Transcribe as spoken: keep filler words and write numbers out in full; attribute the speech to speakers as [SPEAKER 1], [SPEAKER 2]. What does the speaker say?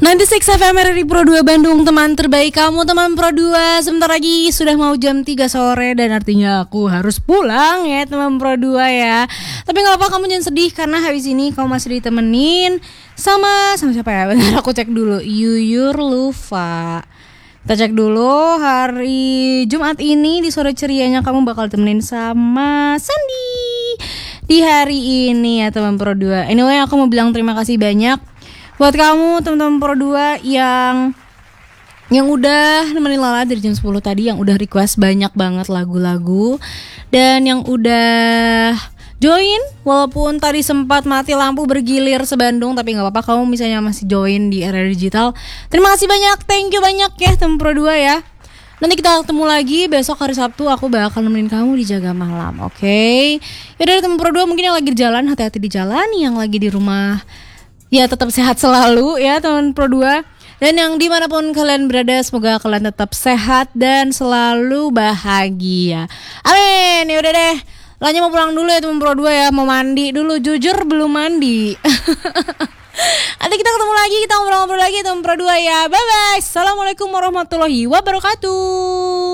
[SPEAKER 1] sembilan puluh enam F M R R I Pro dua Bandung, teman terbaik kamu, teman Pro dua. Sebentar lagi sudah mau jam tiga sore dan artinya aku harus pulang ya teman Pro dua ya. Tapi gak apa-apa, kamu jangan sedih karena habis ini kamu masih ditemenin sama sama siapa ya? Bentar aku cek dulu. Yuyur Lufa. Kita cek dulu hari Jumat ini di sore cerianya kamu bakal temenin sama Sandy di hari ini ya teman Pro dua. Anyway, aku mau bilang terima kasih banyak buat kamu teman-teman Pro dua yang yang udah nemenin Lala dari jam sepuluh tadi, yang udah request banyak banget lagu-lagu, dan yang udah join walaupun tadi sempat mati lampu bergilir se-Bandung, tapi gak apa-apa, kamu misalnya masih join di R R Digital. Terima kasih banyak, thank you banyak ya teman Pro dua ya. Nanti kita ketemu lagi besok hari Sabtu, aku bakal nemenin kamu di Jaga Malam, oke? Okay? Yaudah teman Pro dua, mungkin yang lagi di jalan hati-hati di jalan, yang lagi di rumah ya tetap sehat selalu ya teman Pro dua. Dan yang dimanapun kalian berada, semoga kalian tetap sehat dan selalu bahagia. Amin. Ya udah deh, Lanya mau pulang dulu ya teman Pro dua ya, mau mandi dulu, jujur belum mandi. Nanti kita ketemu lagi, kita ngobrol-ngobrol lagi teman Pro dua ya. Bye bye. Assalamualaikum warahmatullahi wabarakatuh.